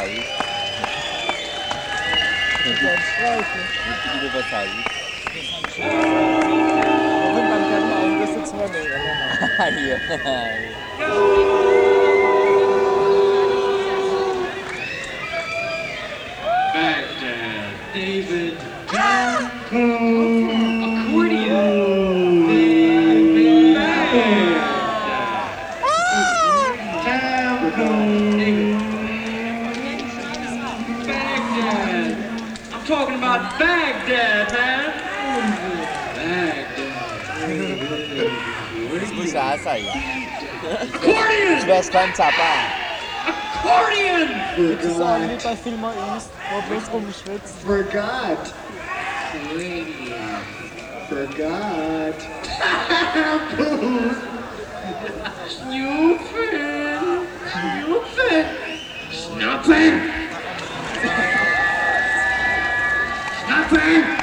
passados. Gibt passados. Warum beim Kärtner Augen sitzen wir nicht? Baghdad, David Accordion, David Baghdad. I'm talking about Baghdad, man. Buchasa aí. Accordion! Tivesse cantar, Accordion! Das ist auch nicht bei Filmen ist, wo bloß rumschwitzt. Forgot. Forgot. Snoopin'! Snoopin'! Snoopin'! Snoopin'!